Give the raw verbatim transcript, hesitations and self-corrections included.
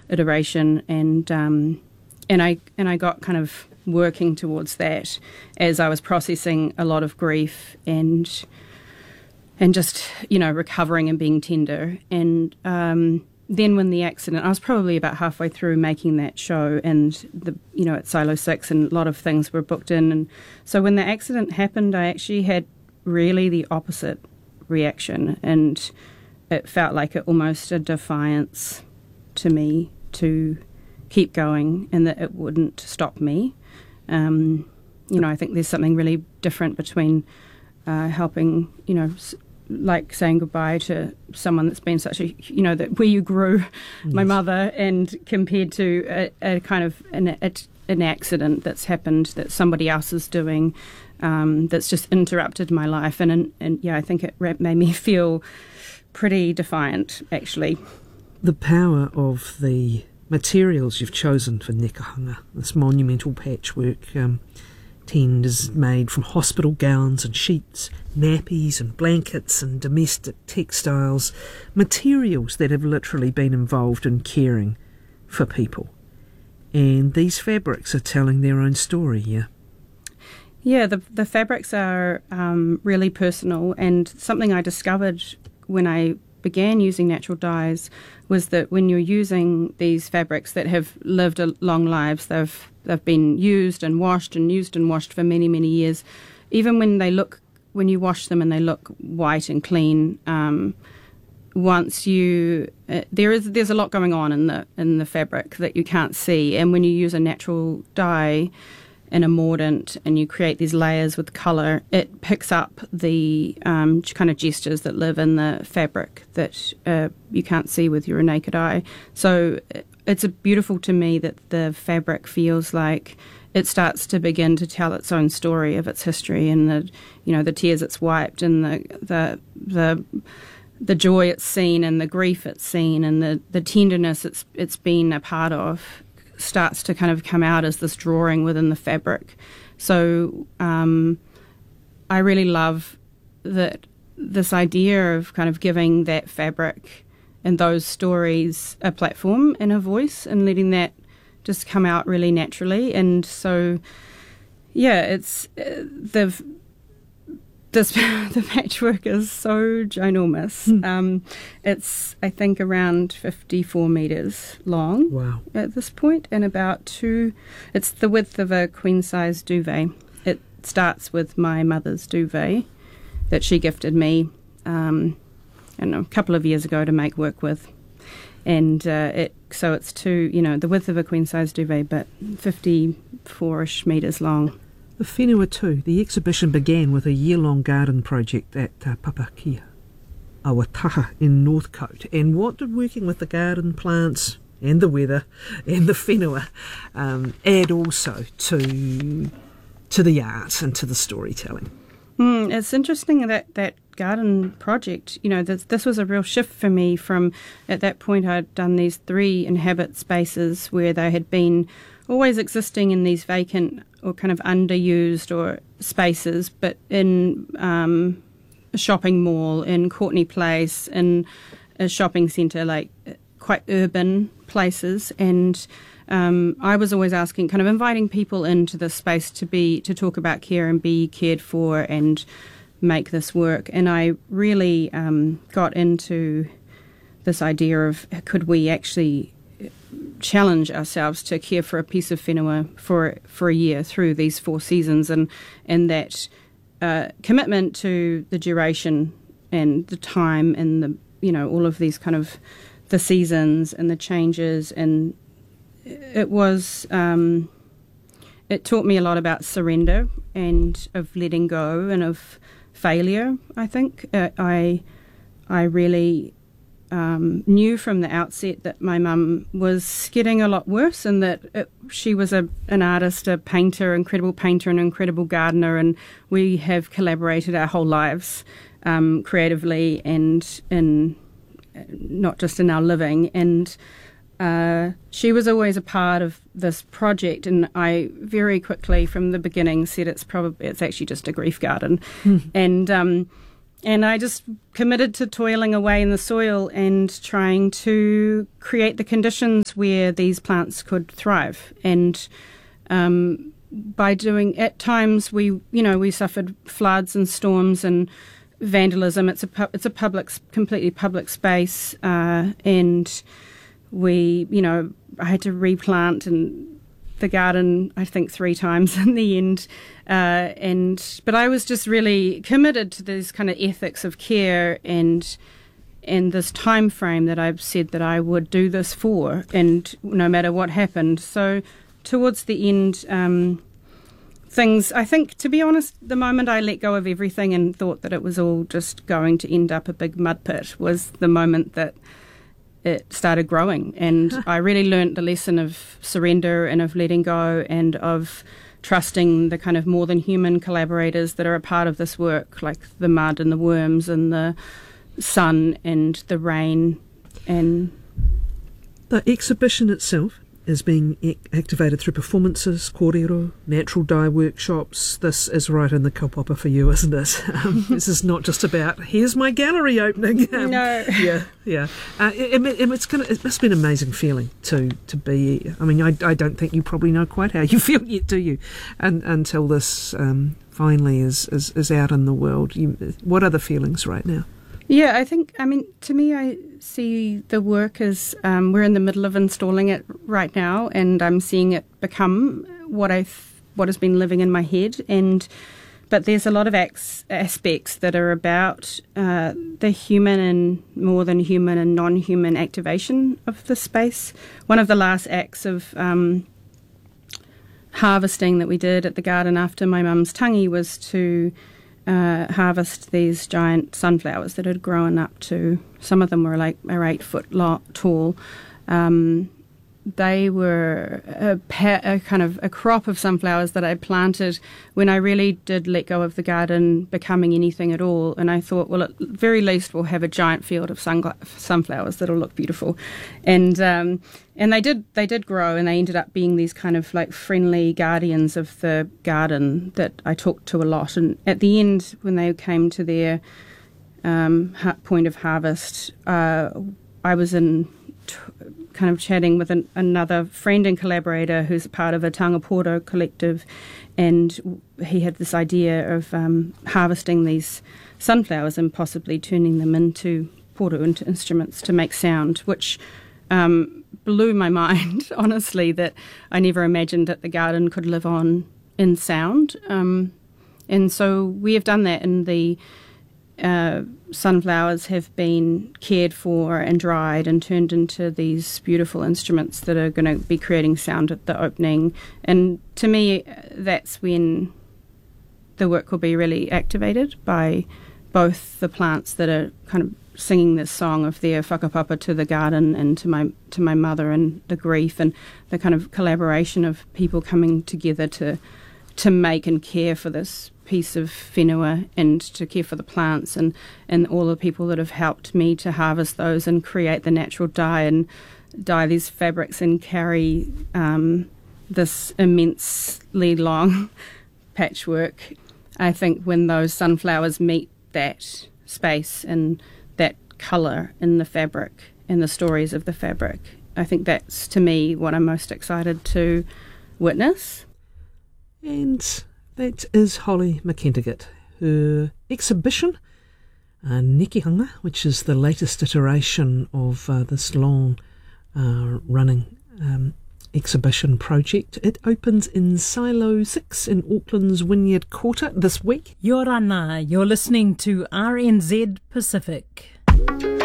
iteration, and um, and I and I got kind of working towards that as I was processing a lot of grief and and just, you know, recovering and being tender. And um, then when the accident, I was probably about halfway through making that show, and the you know at Silo Six, and a lot of things were booked in. And so when the accident happened, I actually had really the opposite reaction, and it felt like it almost a defiance to me to keep going, and that it wouldn't stop me. Um, you know, I think there's something really different between uh, helping, you know, s- like saying goodbye to someone that's been such a, you know, that where you grew, yes. my mother, and compared to a, a kind of an, a, an accident that's happened that somebody else is doing, um, that's just interrupted my life. And, and, and yeah, I think it made me feel pretty defiant, actually. The power of the materials you've chosen for Nekahanga, this monumental patchwork um, tent is made from hospital gowns and sheets, nappies and blankets and domestic textiles, materials that have literally been involved in caring for people. And these fabrics are telling their own story, yeah? Yeah, the, the fabrics are um, really personal, and something I discovered when I began using natural dyes was that when you're using these fabrics that have lived a long lives, they've they've been used and washed and used and washed for many, many years, even when they look, when you wash them and they look white and clean, um, once you, uh, there is there's a lot going on in the in the fabric that you can't see, and when you use a natural dye and a mordant, and you create these layers with colour, it picks up the um, kind of gestures that live in the fabric that uh, you can't see with your naked eye. So it's a beautiful to me that the fabric feels like it starts to begin to tell its own story of its history, and the you know the tears it's wiped, and the the the the joy it's seen, and the grief it's seen, and the, the tenderness it's it's been a part of, starts to kind of come out as this drawing within the fabric. So um, I really love that this idea of kind of giving that fabric and those stories a platform and a voice, and letting that just come out really naturally. And so, yeah, it's uh, the this the patchwork is so ginormous. Mm. Um, it's, I think, around fifty-four metres long. Wow. At this point, and about two, it's the width of a queen-size duvet. It starts with my mother's duvet that she gifted me um, I don't know, a couple of years ago to make work with. And uh, it so it's two, you know, the width of a queen-size duvet, but fifty-four-ish metres long. The whenua too. The exhibition began with a year-long garden project at uh, Papakia, Awataha in Northcote. And what did working with the garden plants and the weather and the whenua um, add also to to the art and to the storytelling? Mm, it's interesting that that garden project, you know, this, this was a real shift for me from, at that point I'd done these three inhabit spaces where they had been always existing in these vacant or kind of underused or spaces, but in um, a shopping mall, in Courtney Place, in a shopping centre, like quite urban places. And um, I was always asking, kind of inviting people into the space to be, to talk about care and be cared for and make this work. And I really um, got into this idea of, could we actually challenge ourselves to care for a piece of whenua for for a year through these four seasons, and and that uh, commitment to the duration and the time and the, you know, all of these kind of the seasons and the changes. And it was um, it taught me a lot about surrender and of letting go and of failure. I think uh, I I really Um, knew from the outset that my mum was getting a lot worse, and that it, she was a, an artist, a painter, incredible painter, an incredible gardener, and we have collaborated our whole lives um, creatively and in not just in our living. And uh, she was always a part of this project, and I very quickly from the beginning said it's probably it's actually just a grief garden. Mm. And um, and I just committed to toiling away in the soil and trying to create the conditions where these plants could thrive. And um, by doing, at times we, you know, we suffered floods and storms and vandalism. It's a pu- it's a public, completely public space, uh, and we, you know, I had to replant and the garden, I think, three times in the end. Uh, and but I was just really committed to these kind of ethics of care and and this time frame that I've said that I would do this for, and no matter what happened. So towards the end, um, things, I think, to be honest, the moment I let go of everything and thought that it was all just going to end up a big mud pit was the moment that it started growing, and I really learnt the lesson of surrender and of letting go and of trusting the kind of more than human collaborators that are a part of this work, like the mud and the worms and the sun and the rain. And the exhibition itself is being e- activated through performances, kōrero, natural dye workshops. This is right in the kaupapa for you, isn't it? Um, this is not just about, here's my gallery opening. Um, no. Yeah, yeah. Uh, it, it, it's gonna, it must be an amazing feeling to, to be, I mean, I, I don't think you probably know quite how you feel yet, do you? And, until this um, finally is, is, is out in the world. You, what are the feelings right now? Yeah, I think, I mean, to me, I see the work as um, we're in the middle of installing it right now, and I'm seeing it become what I've, what has been living in my head. And but there's a lot of acts, aspects that are about uh, the human and more than human and non-human activation of the space. One of the last acts of um, harvesting that we did at the garden after my mum's tangi was to Uh, harvest these giant sunflowers that had grown up to, some of them were like are eight foot long, tall. Um, they were a, pa- a kind of a crop of sunflowers that I planted when I really did let go of the garden becoming anything at all. And I thought, well, at very least we'll have a giant field of sun- sunflowers that'll look beautiful. And um, and they did they did grow, and they ended up being these kind of like friendly guardians of the garden that I talked to a lot. And at the end, when they came to their um, ha- point of harvest, uh, I was in T- kind of chatting with an, another friend and collaborator who's a part of a Tangapoto collective, and he had this idea of um, harvesting these sunflowers and possibly turning them into poro, into instruments to make sound, which um, blew my mind, honestly, that I never imagined that the garden could live on in sound. Um, and so we have done that, and the Uh, sunflowers have been cared for and dried and turned into these beautiful instruments that are going to be creating sound at the opening. And to me, that's when the work will be really activated by both the plants that are kind of singing this song of their whakapapa to the garden and to my to my mother, and the grief and the kind of collaboration of people coming together to to make and care for this piece of whenua and to care for the plants, and, and all the people that have helped me to harvest those and create the natural dye and dye these fabrics and carry um, this immensely long patchwork. I think when those sunflowers meet that space and that colour in the fabric and the stories of the fabric, I think that's, to me, what I'm most excited to witness. And that is Holly McKentigert. Her exhibition, uh, Nekihanga, which is the latest iteration of uh, this long uh, running um, exhibition project. It opens in Silo six in Auckland's Wynyard Quarter this week. Yorana, you're listening to R N Z Pacific.